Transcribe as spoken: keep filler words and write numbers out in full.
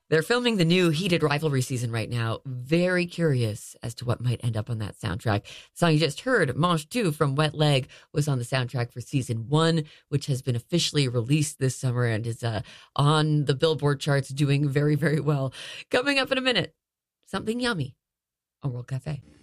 They're filming the new Heated Rivalry season right now. Very curious as to what might end up on that soundtrack. The song you just heard, Mange Tout from Wet Leg, was on the soundtrack for season one, which has been officially released this summer and is uh, on the Billboard charts doing very, very well. Coming up in a minute, something yummy on World Cafe.